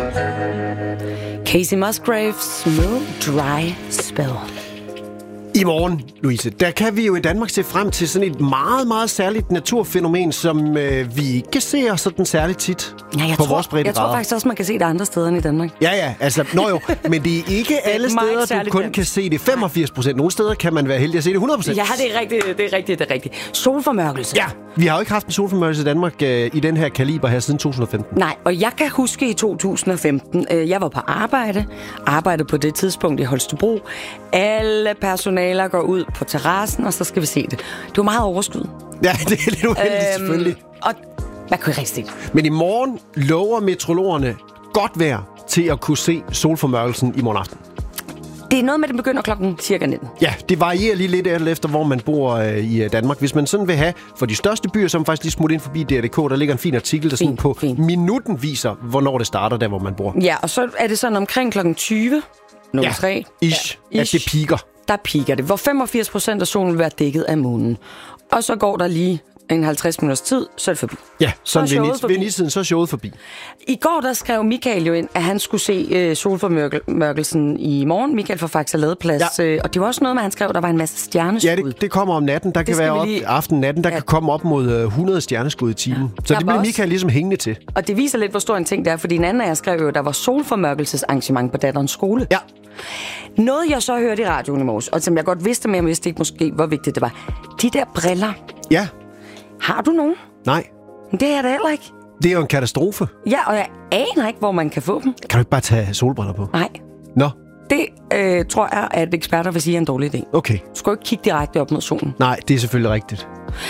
Casey Musgraves, Smooth Dry Spell. I morgen, Louise, der kan vi jo i Danmark se frem til sådan et meget, meget særligt naturfænomen, som vi ikke ser sådan særligt tit på vores breddegrader. Jeg tror faktisk også, man kan se det andre steder end i Danmark. Ja, altså, men det er ikke alle steder, du kun kan se det 85%. Nogle steder kan man være heldig at se det 100%. Ja, det er rigtigt. Solformørkelse. Ja, vi har jo ikke haft en solformørkelse i Danmark i den her kaliber her siden 2015. Nej, og jeg kan huske i 2015, jeg var på arbejde på det tidspunkt i Holstebro. Alle personaler går ud på terrassen, og så skal vi se det. Det var meget overskud. Ja, det er lidt uheldigt, selvfølgelig. Og man kunne ikke rigtig se det. Men i morgen lover meteorologerne godt vejr til at kunne se solformørkelsen i morgen aften. Det er noget med, at den begynder klokken cirka 19. Ja, det varierer lige lidt efter, hvor man bor i Danmark. Hvis man sådan vil have for de største byer, så man faktisk lige smut ind forbi DR.dk, der ligger en fin artikel, der sådan på minuten viser, hvornår det starter, der hvor man bor. Ja, og så er det sådan omkring klokken 20. Nummer 3. Ish, at det piker. Der piker det, hvor 85% af solen vil være dækket af månen. Og så går der lige en 50 minutters tid, så er det forbi. Ja, sådan ved nissiden, så er showet forbi. I går der skrev Michael jo ind, at han skulle se solformørkelsen i morgen. Michael fra Faxe Ladeplads. Ja. Og det var også noget med, han skrev, der var en masse stjerneskud. Ja, det kommer om natten. Der kan være op aften-natten. Der kan komme op mod 100 stjerneskud i timen. Ja. Så det bliver Michael ligesom hængende til. Og det viser lidt, hvor stor en ting det er, fordi en anden af jer skrev jo, der var solformørkelsesarrangement på datterens skole. Ja. Noget, jeg så hørte i radioen i morges, og som jeg godt vidste, men jeg vidste ikke måske, hvor vigtigt det var. De der briller. Ja. Har du nogen? Nej. Men det er jeg da heller ikke. Det er jo en katastrofe. Ja, og jeg aner ikke, hvor man kan få dem. Kan du ikke bare tage solbriller på? Nej. Nå. Det tror jeg, at eksperter vil sige er en dårlig idé. Okay. Du skal jo ikke kigge direkte op mod solen. Nej, det er selvfølgelig rigtigt.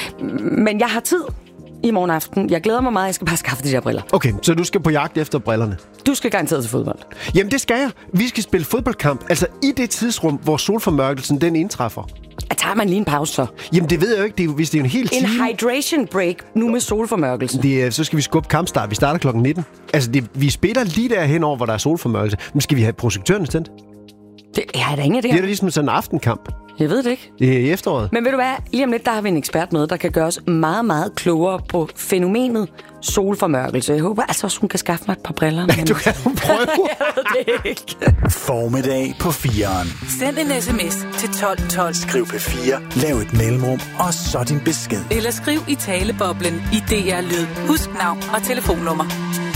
Men jeg har tid i morgen aften. Jeg glæder mig meget, jeg skal bare skaffe de der briller. Okay, så du skal på jagt efter brillerne? Du skal garanteret til fodbold. Jamen, det skal jeg. Vi skal spille fodboldkamp, altså i det tidsrum, hvor solformørkelsen den indtræffer. Tager man lige en pause så? Jamen, det ved jeg jo ikke. Hvis det er en hel time... En hydration break nu med solformørkelsen. Så skal vi skubbe kampstart. Vi starter klokken 19. Altså, vi spiller lige derhen over, hvor der er solformørkelse. Men skal vi have projektøren tændt? Det er da ingen af det. Det er da ligesom sådan en aftenkamp. Jeg ved det ikke. Det er i efteråret. Men ved du hvad? Lige om lidt, der har vi en ekspert med, der kan gøre os meget, meget klogere på fænomenet solformørkelse. Jeg håber altså også, hun kan skaffe mig et par briller. Du kan prøve. Jeg ved det ikke. Formiddag på 4'eren. Send en sms til 1212. Skriv P4, lav et mellemrum, og så din besked. Eller skriv i taleboblen i DR Lyd. Husk navn og telefonnummer.